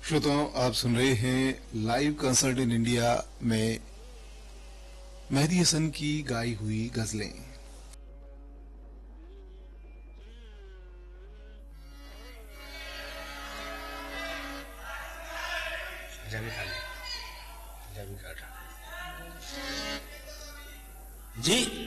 श्रोताओं, आप सुन रहे हैं लाइव कंसर्ट इन इंडिया में मेहदी हसन की गाई हुई गजलें। जी